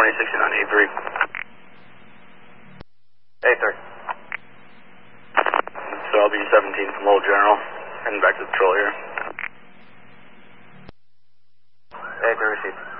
206983. Hey, sir. So I'll be 17 from Old General, heading back to the patrol here. Hey, sir, received.